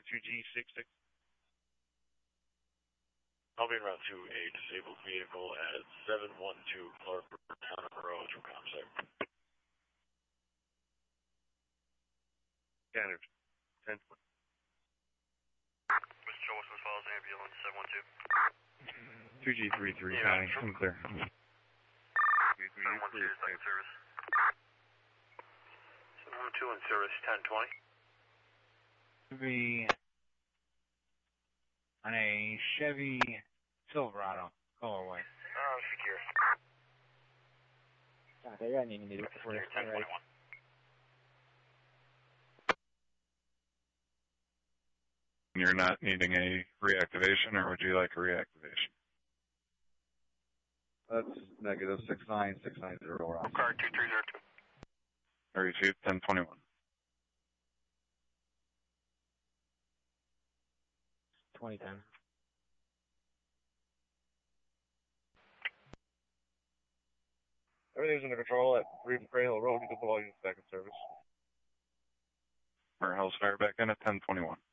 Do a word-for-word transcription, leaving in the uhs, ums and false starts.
to two G six six. I'll be around to a disabled vehicle at seven one two Clark Town Road from ComSec. Standard. ten twenty. Mister Joel, Western Falls, ambulance seven one two. two G three three, County, I'm clear. seven one two, second service. seven one two in service, ten twenty. To be on a Chevy Silverado, colorway. Uh, secure. Ah, they got anything to do for you. ten twenty-one. You're not needing a reactivation, or would you like a reactivation? That's negative six nine six nine zero. Car two three zero two. Or receive ten twenty-one. twenty ten. Everything's under control at Green Prairie Hill Road. You can put all units back in service. Or Hell's Fire back in at ten twenty-one.